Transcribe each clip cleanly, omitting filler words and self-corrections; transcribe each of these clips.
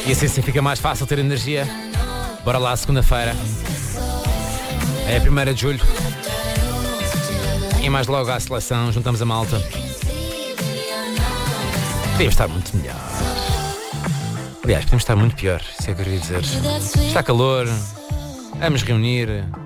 E assim fica mais fácil ter energia. Bora lá, segunda-feira. É a 1ª de julho. E mais logo à seleção, juntamos a malta. Podíamos estar muito melhor. Aliás, podemos estar muito pior, isso é o que eu queria dizer. Está calor, vamos reunir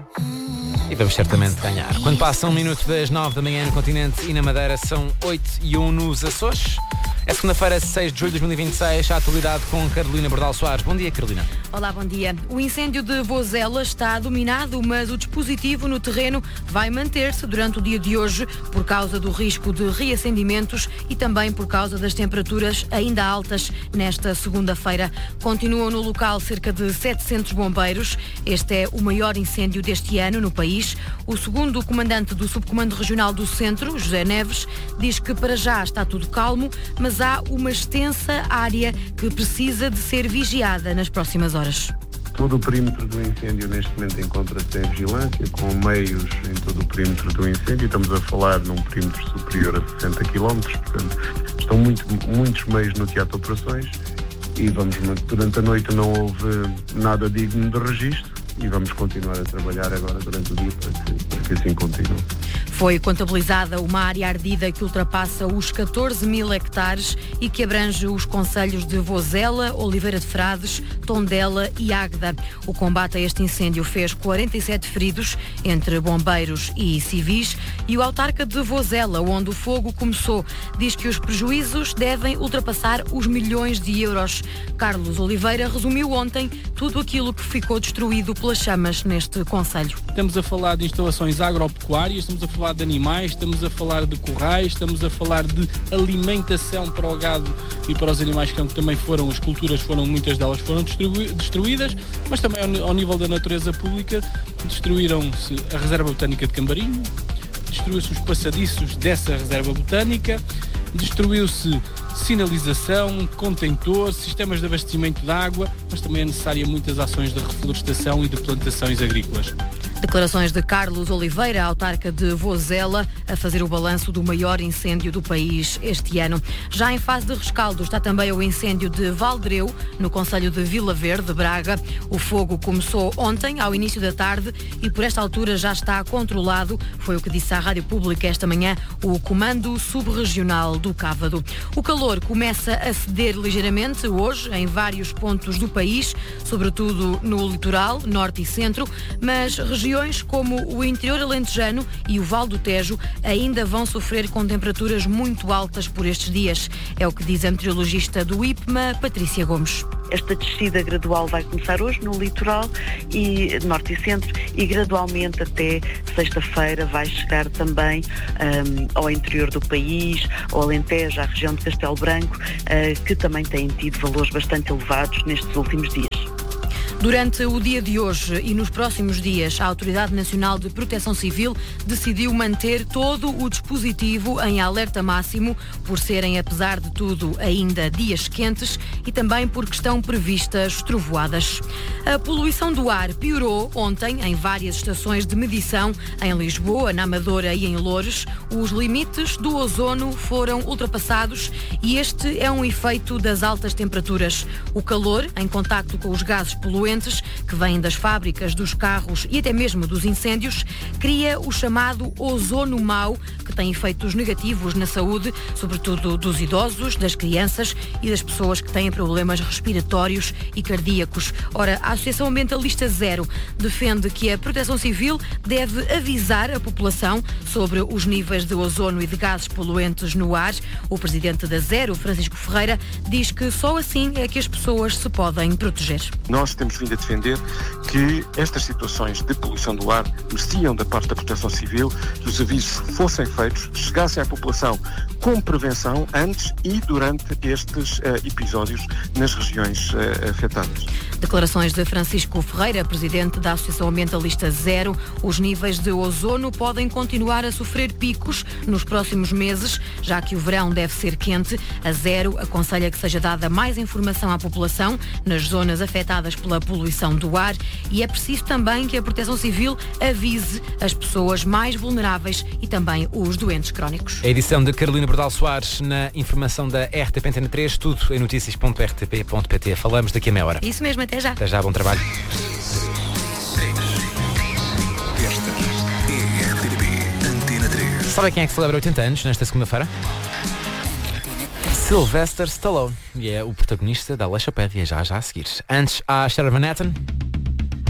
e vamos certamente ganhar. Quando passa 1 minuto das 9 da manhã no continente e na Madeira, são 8h01 nos Açores. É segunda-feira, 6 de julho de 2026, a atualidade com Carolina Bordal Soares. Bom dia, Carolina. Olá, bom dia. O incêndio de Vozela está dominado, mas o dispositivo no terreno vai manter-se durante o dia de hoje por causa do risco de reacendimentos e também por causa das temperaturas ainda altas nesta segunda-feira. Continuam no local cerca de 700 bombeiros. Este é o maior incêndio deste ano no país. O segundo comandante do Subcomando Regional do Centro, José Neves, diz que para já está tudo calmo, mas há uma extensa área que precisa de ser vigiada nas próximas horas. Todo o perímetro do incêndio neste momento encontra-se em vigilância, com meios em todo o perímetro do incêndio. Estamos a falar num perímetro superior a 60 km, portanto estão muitos meios no teatro de operações e durante a noite não houve nada digno de registro e vamos continuar a trabalhar agora durante o dia para que assim continue. Foi contabilizada uma área ardida que ultrapassa os 14.000 hectares e que abrange os concelhos de Vozela, Oliveira de Frades, Tondela e Águeda. O combate a este incêndio fez 47 feridos, entre bombeiros e civis, e o autarca de Vozela, onde o fogo começou, diz que os prejuízos devem ultrapassar os milhões de euros. Carlos Oliveira resumiu ontem tudo aquilo que ficou destruído pelas chamas neste concelho. Estamos a falar de instalações agropecuárias, estamos a falar de animais, estamos a falar de currais, estamos a falar de alimentação para o gado e para os animais que também foram, as culturas muitas delas foram destruídas, mas também ao nível da natureza pública destruíram-se a Reserva Botânica de Cambarinho, destruiu-se os passadiços dessa Reserva Botânica, destruiu-se sinalização, contentor, sistemas de abastecimento de água, mas também é necessária muitas ações de reflorestação e de plantações agrícolas. Declarações de Carlos Oliveira, autarca de Vozela, a fazer o balanço do maior incêndio do país este ano. Já em fase de rescaldo está também o incêndio de Valdreu, no concelho de Vila Verde, Braga. O fogo começou ontem, ao início da tarde, e por esta altura já está controlado. Foi o que disse à Rádio Pública esta manhã o Comando Subregional do Cávado. O calor começa a ceder ligeiramente hoje em vários pontos do país, sobretudo no litoral, norte e centro, mas regiões como o interior alentejano e o Val do Tejo ainda vão sofrer com temperaturas muito altas por estes dias. É o que diz a meteorologista do IPMA, Patrícia Gomes. Esta descida gradual vai começar hoje no litoral e norte e centro e gradualmente até sexta-feira vai chegar também ao interior do país, ao Alentejo, à região de Castelo Branco, que também têm tido valores bastante elevados nestes últimos dias. Durante o dia de hoje e nos próximos dias, a Autoridade Nacional de Proteção Civil decidiu manter todo o dispositivo em alerta máximo, por serem, apesar de tudo, ainda dias quentes e também porque estão previstas trovoadas. A poluição do ar piorou ontem em várias estações de medição, em Lisboa, na Amadora e em Loures. Os limites do ozono foram ultrapassados e este é um efeito das altas temperaturas. O calor, em contacto com os gases poluentes, que vêm das fábricas, dos carros e até mesmo dos incêndios, cria o chamado ozono mau, que tem efeitos negativos na saúde, sobretudo dos idosos, das crianças e das pessoas que têm problemas respiratórios e cardíacos. Ora, a Associação Ambientalista Zero defende que a Proteção Civil deve avisar a população sobre os níveis de ozono e de gases poluentes no ar. O presidente da Zero, Francisco Ferreira, diz que só assim é que as pessoas se podem proteger. Nós temos vindo a defender que estas situações de poluição do ar mereciam da parte da Proteção Civil que os avisos fossem feitos, chegassem à população com prevenção antes e durante estes episódios nas regiões afetadas. Declarações de Francisco Ferreira, presidente da Associação Ambientalista Zero. Os níveis de ozono podem continuar a sofrer picos nos próximos meses, já que o verão deve ser quente. A Zero aconselha que seja dada mais informação à população nas zonas afetadas pela poluição do ar e é preciso também que a Proteção Civil avise as pessoas mais vulneráveis e também os doentes crónicos. A edição de Carolina Bordal Soares na informação da RTP Antena 3, tudo em notícias.rtp.pt. Falamos daqui a meia hora. Isso mesmo, até já. Até já, bom trabalho. Sabe quem é que celebra 80 anos nesta segunda-feira? Sylvester Stallone. E é o protagonista da Aleixopédia, já a seguir. Antes, há Sharon Van Etten.